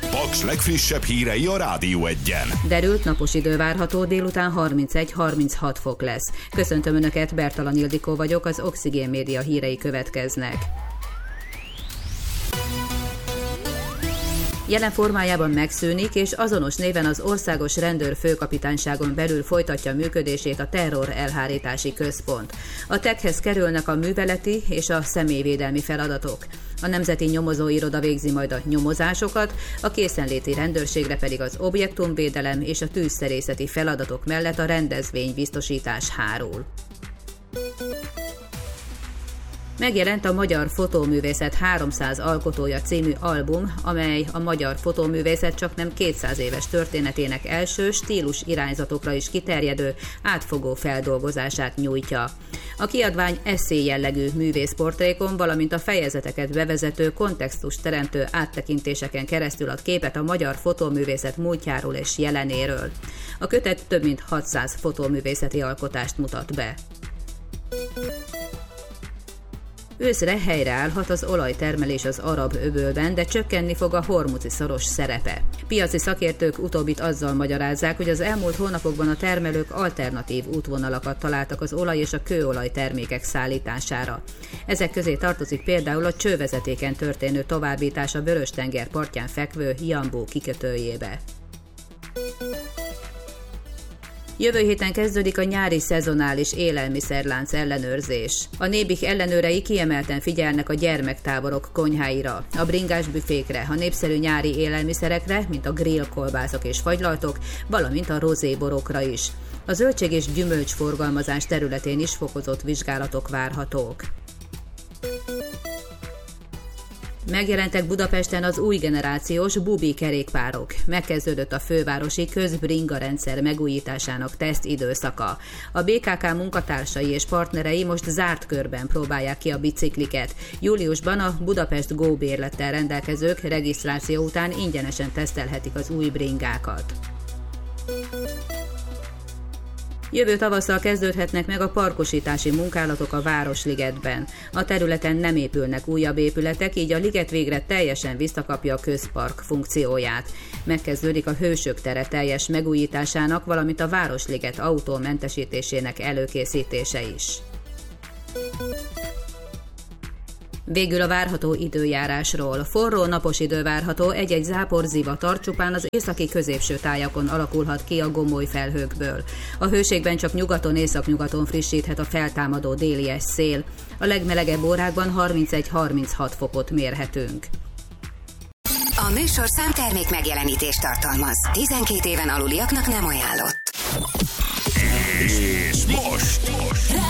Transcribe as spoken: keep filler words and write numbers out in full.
Paks legfrissebb hírei a Rádió Egyen. Derült napos idő várható, délután harmincegy-harminchat fok lesz. Köszöntöm Önöket, Bertalan Ildikó vagyok, az Oxigén Média hírei következnek. Jelen formájában megszűnik, és azonos néven az Országos Rendőrfőkapitányságon belül folytatja működését a Terror Elhárítási Központ. A tekhez kerülnek a műveleti és a személyvédelmi feladatok. A Nemzeti Nyomozóiroda végzi majd a nyomozásokat, a készenléti rendőrségre pedig az objektumvédelem és a tűzszerészeti feladatok mellett a rendezvénybiztosítás hárul. Megjelent a Magyar Fotóművészet háromszáz alkotója című album, amely a magyar fotóművészet csaknem kétszáz éves történetének első stílus irányzatokra is kiterjedő, átfogó feldolgozását nyújtja. A kiadvány esszé jellegű művészportrékon, valamint a fejezeteket bevezető, kontextust teremtő áttekintéseken keresztül ad képet a magyar fotóművészet múltjáról és jelenéről. A kötet több mint hatszáz fotóművészeti alkotást mutat be. Őszre helyreállhat az olajtermelés az Arab-öbölben, de csökkenni fog a Hormuzi-szoros szerepe. Piaci szakértők utóbbit azzal magyarázzák, hogy az elmúlt hónapokban a termelők alternatív útvonalakat találtak az olaj és a kőolaj termékek szállítására. Ezek közé tartozik például a csővezetéken történő továbbítás a Vörös-tenger partján fekvő Jambó kikötőjébe. Jövő héten kezdődik a nyári szezonális élelmiszerlánc ellenőrzés. A Nébik ellenőrei kiemelten figyelnek a gyermektáborok konyháira, a bringás büfékre, a népszerű nyári élelmiszerekre, mint a grillkolbászok és fagylaltok, valamint a rozéborokra is. A zöldség és gyümölcs forgalmazás területén is fokozott vizsgálatok várhatók. Megjelentek Budapesten az új generációs bubi kerékpárok. Megkezdődött a fővárosi közbringa rendszer megújításának teszt időszaka. A bé ká ká munkatársai és partnerei most zárt körben próbálják ki a bicikliket. Júliusban a Budapest Go bérlettel rendelkezők regisztráció után ingyenesen tesztelhetik az új bringákat. Jövő tavasszal kezdődhetnek meg a parkosítási munkálatok a Városligetben. A területen nem épülnek újabb épületek, így a liget végre teljesen visszakapja a közpark funkcióját. Megkezdődik a Hősök tere teljes megújításának, valamint a Városliget autómentesítésének előkészítése is. Végül a várható időjárásról. Forró napos idő várható, egy-egy záporzivatar csupán az északi középső tájakon alakulhat ki a gomoly felhőkből. A hőségben csak nyugaton, északnyugaton frissíthet a feltámadó délies szél. A legmelegebb órákban harmincegy-harminchat fokot mérhetünk. A műsor számtermék megjelenítést tartalmaz. tizenkét éven aluliaknak nem ajánlott. És most! most.